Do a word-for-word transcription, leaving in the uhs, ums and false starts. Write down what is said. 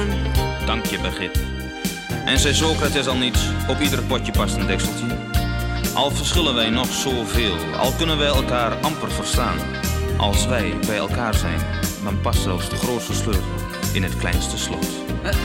man. Dank je, Birgit. En zei Socrates al niet, op ieder potje past een dekseltje. Al verschillen wij nog zoveel, al kunnen wij elkaar amper verstaan. Als wij bij elkaar zijn, dan past zelfs de grootste sleutel in het kleinste slot. Uh,